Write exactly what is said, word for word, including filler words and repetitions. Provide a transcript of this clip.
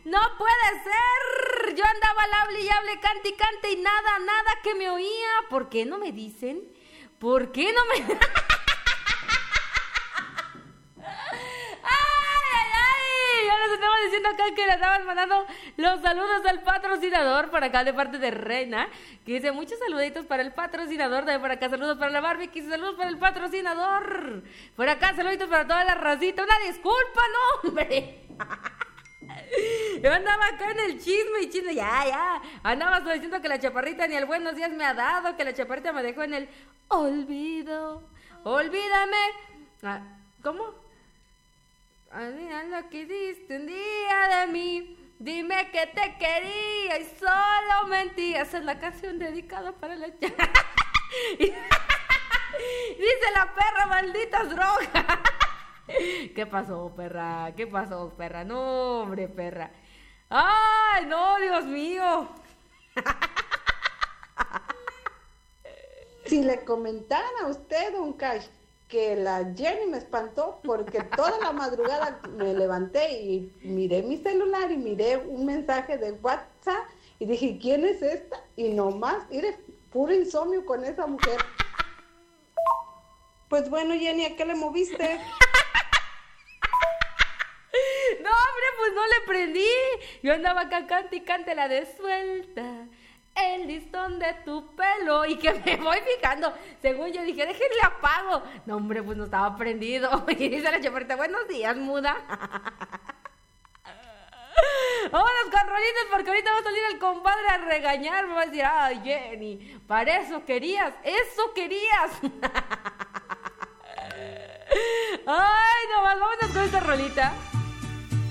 No puede ser. Yo andaba al hable y hable, cante y cante y nada, nada que me oía. ¿Por qué no me dicen? ¿Por qué no me...? Estaba diciendo acá que le estaban mandando los saludos al patrocinador por acá de parte de Reina, que dice muchos saluditos para el patrocinador, de por acá saludos para la Barbie, que dice saludos para el patrocinador, por acá saluditos para toda la racita, una disculpa, no hombre. Yo andaba acá en el chisme y chisme, ya, ya, andaba diciendo que la chaparrita ni el buenos días me ha dado, que la chaparrita me dejó en el olvido, olvídame, ah, ¿cómo? Mira lo que diste un día de mí, dime que te quería y solo mentí. Esa es la canción dedicada para la ch... Dice la perra, malditas drogas. ¿Qué pasó, perra? ¿Qué pasó, perra? No, hombre, perra. ¡Ay, no, Dios mío! Si le comentaran a usted, don Cash, que la Jenny me espantó porque toda la madrugada me levanté y miré mi celular y miré un mensaje de WhatsApp y dije, ¿quién es esta? Y nomás, mire, puro insomnio con esa mujer. Pues bueno, Jenny, ¿a qué le moviste? No, hombre, pues no le prendí. Yo andaba acá cante y cante la de suelta el listón de tu pelo y que me voy fijando, según yo dije, déjenle apago. No, hombre, pues no estaba prendido. Y dice la chaparrita, buenos días, muda. Vámonos con rolitas porque ahorita va a salir el compadre a regañar. Me va a decir, ay, Jenny, para eso querías, eso querías. Ay, nomás, vámonos con esta rolita.